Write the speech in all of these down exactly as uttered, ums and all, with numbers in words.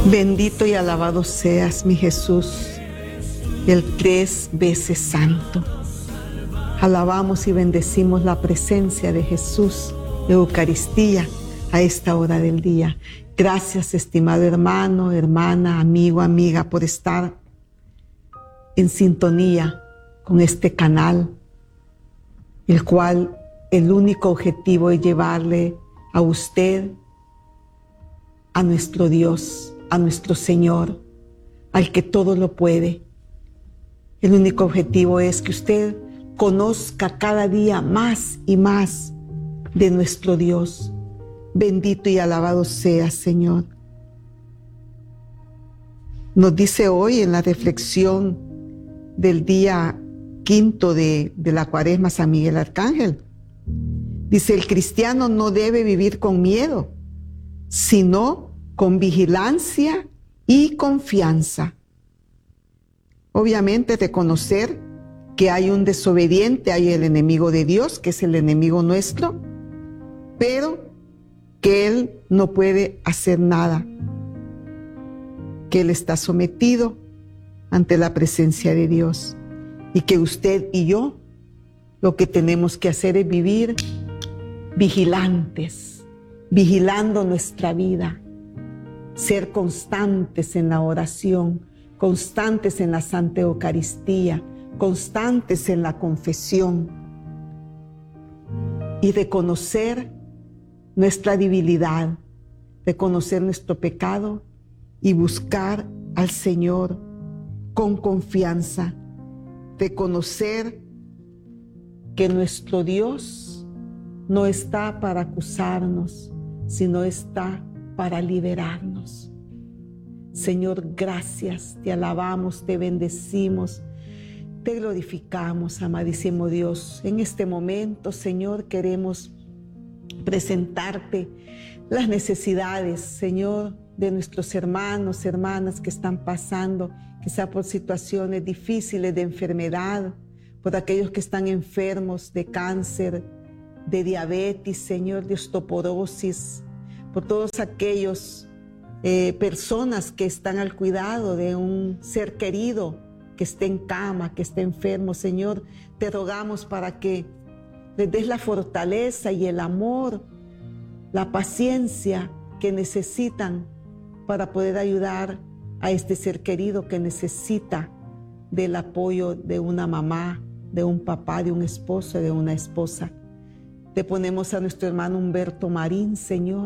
Bendito y alabado seas, mi Jesús, el tres veces santo. Alabamos y bendecimos la presencia de Jesús, de Eucaristía, a esta hora del día. Gracias, estimado hermano, hermana, amigo, amiga, por estar en sintonía con este canal, el cual el único objetivo es llevarle a usted, a nuestro Dios, a nuestro Señor, al que todo lo puede. El único objetivo es que usted conozca cada día más y más de nuestro Dios. Bendito y alabado sea, Señor. Nos dice hoy en la reflexión del día quinto de, de la Cuaresma San Miguel Arcángel, dice: el cristiano no debe vivir con miedo, sino con vigilancia y confianza. Obviamente reconocer que hay un desobediente, hay el enemigo de Dios, que es el enemigo nuestro, pero que Él no puede hacer nada, que Él está sometido ante la presencia de Dios, y que usted y yo lo que tenemos que hacer es vivir vigilantes, vigilando nuestra vida, ser constantes en la oración, constantes en la Santa Eucaristía, constantes en la confesión, y reconocer nuestra debilidad, reconocer nuestro pecado y buscar al Señor con confianza, reconocer que nuestro Dios no está para acusarnos, sino está para liberarnos. Señor, gracias, te alabamos, te bendecimos, te glorificamos, amadísimo Dios. En este momento, Señor, queremos presentarte las necesidades, Señor, de nuestros hermanos, hermanas que están pasando quizá por situaciones difíciles de enfermedad, por aquellos que están enfermos de cáncer, de diabetes, Señor, de osteoporosis, por todos aquellos eh, personas que están al cuidado de un ser querido que esté en cama, que esté enfermo. Señor, te rogamos para que les des la fortaleza y el amor, la paciencia que necesitan para poder ayudar a este ser querido que necesita del apoyo de una mamá, de un papá, de un esposo, de una esposa. Te ponemos a nuestro hermano Humberto Marín, Señor.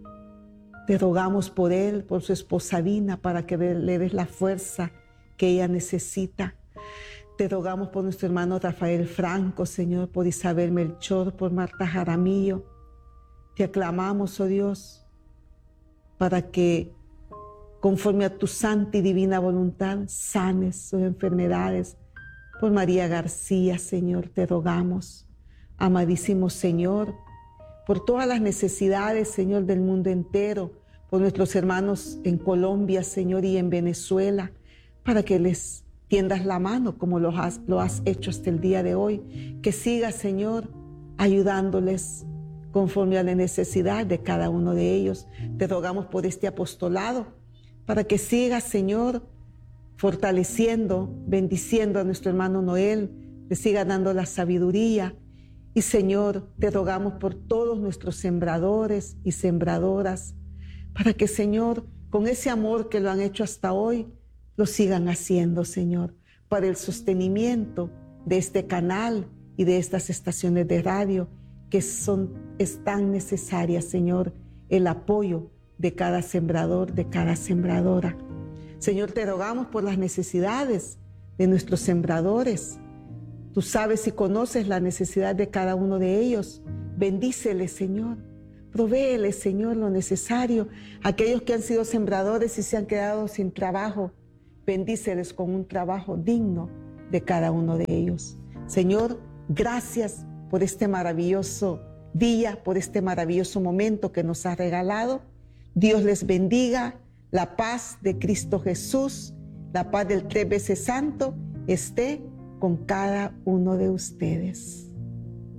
Te rogamos por él, por su esposa Dina, para que le des la fuerza que ella necesita. Te rogamos por nuestro hermano Rafael Franco, Señor, por Isabel Melchor, por Marta Jaramillo. Te aclamamos, oh Dios, para que, conforme a tu santa y divina voluntad, sanes sus enfermedades. Por María García, Señor, te rogamos, amadísimo Señor, por todas las necesidades, Señor, del mundo entero, por nuestros hermanos en Colombia, Señor, y en Venezuela, para que les tiendas la mano como lo has, lo has hecho hasta el día de hoy. Que sigas, Señor, ayudándoles conforme a la necesidad de cada uno de ellos. Te rogamos por este apostolado, para que sigas, Señor, fortaleciendo, bendiciendo a nuestro hermano Noel, le siga dando la sabiduría. Y, Señor, te rogamos por todos nuestros sembradores y sembradoras, para que, Señor, con ese amor que lo han hecho hasta hoy, lo sigan haciendo, Señor, para el sostenimiento de este canal y de estas estaciones de radio que son, es tan necesarias, Señor, el apoyo de cada sembrador, de cada sembradora. Señor, te rogamos por las necesidades de nuestros sembradores. Tú sabes y conoces la necesidad de cada uno de ellos. Bendíceles, Señor. Provéeles, Señor, lo necesario. Aquellos que han sido sembradores y se han quedado sin trabajo, bendíceles con un trabajo digno de cada uno de ellos. Señor, gracias por este maravilloso día, por este maravilloso momento que nos has regalado. Dios les bendiga. La paz de Cristo Jesús, la paz del tres veces santo, esté con cada uno de ustedes.